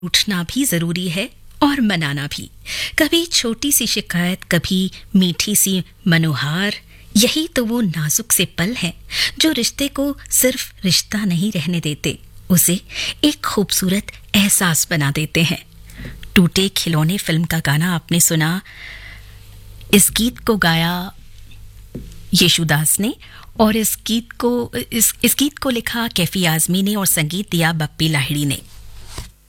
उठना भी जरूरी है और मनाना भी। कभी छोटी सी शिकायत, कभी मीठी सी मनोहार, यही तो वो नाजुक से पल हैं जो रिश्ते को सिर्फ रिश्ता नहीं रहने देते, उसे एक खूबसूरत एहसास बना देते हैं। टूटे खिलौने फिल्म का गाना आपने सुना। इस गीत को गाया येशुदास ने और इस गीत को लिखा कैफी आजमी ने और संगीत दिया बप्पी लाहिड़ी ने।